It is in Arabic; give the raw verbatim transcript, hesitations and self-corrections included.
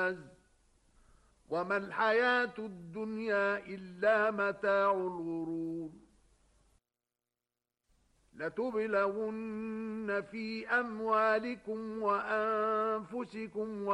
الناس وما الحياة الدنيا إلا متاع الغرور لتبلغن في أموالكم وأنفسكم